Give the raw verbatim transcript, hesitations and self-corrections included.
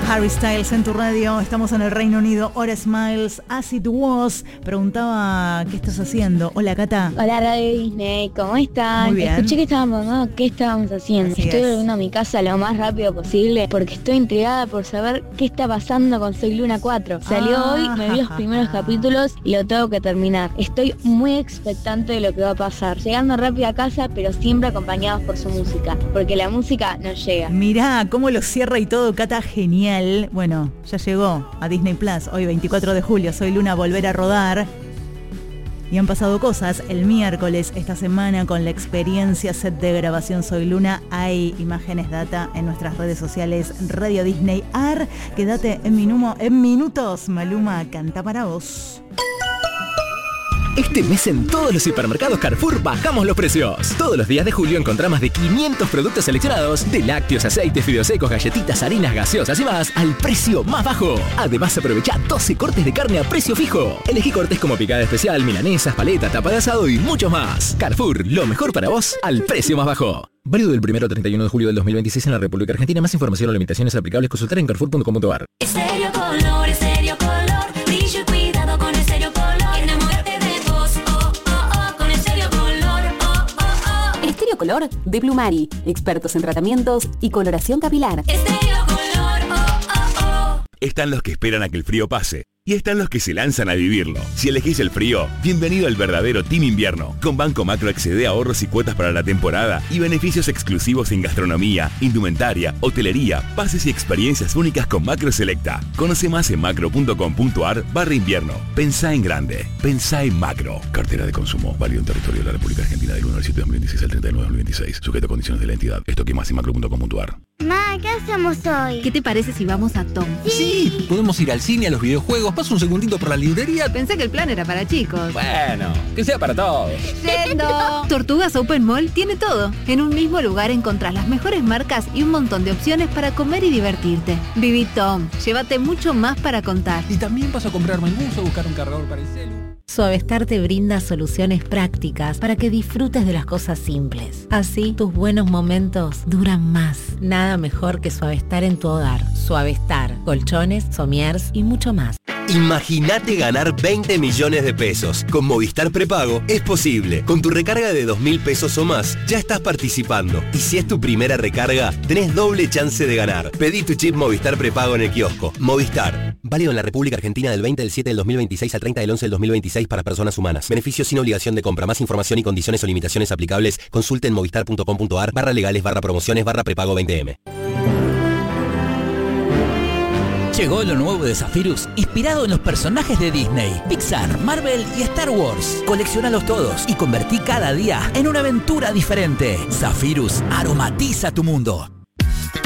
Harry Styles en tu radio. Estamos en el Reino Unido. Hora Smiles, As It Was. Preguntaba, ¿qué estás haciendo? Hola, Cata. Hola, Radio Disney. ¿Cómo están? Muy bien. Escuché que estaban preguntando qué estábamos haciendo. Así estoy es. volviendo a mi casa lo más rápido posible porque estoy intrigada por saber qué está pasando con Soy Luna cuatro. Salió Ah, hoy, me vi los primeros capítulos y lo tengo que terminar. Estoy muy expectante de lo que va a pasar. Llegando rápido a casa, pero siempre acompañados por su música, porque la música no llega. Mirá cómo lo cierra y todo, Cata, genial. Bueno, ya llegó a Disney Plus, hoy veinticuatro de julio, Soy Luna, volver a rodar. Y han pasado cosas. El miércoles, esta semana, con la experiencia set de grabación Soy Luna, hay imágenes, data en nuestras redes sociales Radio Disney Ar. Quédate en, minumo, en minutos, Maluma canta para vos. Este mes en todos los hipermercados Carrefour bajamos los precios. Todos los días de julio encontrá más de quinientos productos seleccionados, de lácteos, aceites, fideos secos, galletitas, harinas, gaseosas y más, al precio más bajo. Además, aprovecha doce cortes de carne a precio fijo. Elegí cortes como picada especial, milanesas, paleta, tapa de asado y mucho más. Carrefour, lo mejor para vos, al precio más bajo. Válido del primero al treinta y uno de julio del dos mil veintiséis en la República Argentina. Más información o limitaciones aplicables, consultar en carrefour punto com punto ar. Estéreo Color, Estéreo Color, brillo y cuidado con Estéreo Color. Enamórate de vos, oh, oh, oh, con Estéreo Color, oh, oh, oh. Estéreo Color de Plumari, expertos en tratamientos y coloración capilar. Estéreo Color, oh, oh, oh. Están los que esperan a que el frío pase y están los que se lanzan a vivirlo. Si elegís el frío, bienvenido al verdadero Team Invierno. Con Banco Macro accede a ahorros y cuotas para la temporada y beneficios exclusivos en gastronomía, indumentaria, hotelería, pases y experiencias únicas con Macro Selecta. Conoce más en macro punto com punto ar barra invierno. Pensá en grande. Pensá en Macro. Cartera de consumo. Válido en territorio de la República Argentina del uno al siete de dos mil veintiséis al treinta y nueve de dos mil veintiséis. Sujeto a condiciones de la entidad. Esto que más en macro punto com punto ar. Ma, ¿qué hacemos hoy? ¿Qué te parece si vamos a Tom? Sí. Podemos ir al cine, a los videojuegos. Paso un segundito por la librería. Pensé que el plan era para chicos. Bueno, que sea para todos. ¡Yendo! Tortugas Open Mall tiene todo. En un mismo lugar encontrás las mejores marcas y un montón de opciones para comer y divertirte. Viví Tom. Llévate mucho más para contar. Y también paso a comprarme el buzo, buscar un cargador para el celu. Suavestar te brinda soluciones prácticas para que disfrutes de las cosas simples. Así, tus buenos momentos duran más. Nada mejor que Suavestar en tu hogar. Suavestar, colchones, somiers y mucho más. Imagínate ganar veinte millones de pesos. Con Movistar Prepago es posible. Con tu recarga de dos mil pesos o más, ya estás participando. Y si es tu primera recarga, tenés doble chance de ganar. Pedí tu chip Movistar Prepago en el kiosco. Movistar. Válido en la República Argentina del veinte del siete del dos mil veintiséis al treinta del once del dos mil veintiséis para personas humanas. Beneficios sin obligación de compra. Más información y condiciones o limitaciones aplicables, consulte en movistar punto com punto ar barra legales barra promociones barra prepago veinte eme. Llegó lo nuevo de Zephyrus, inspirado en los personajes de Disney, Pixar, Marvel y Star Wars. Colecciónalos todos y convertí cada día en una aventura diferente. Zephyrus aromatiza tu mundo.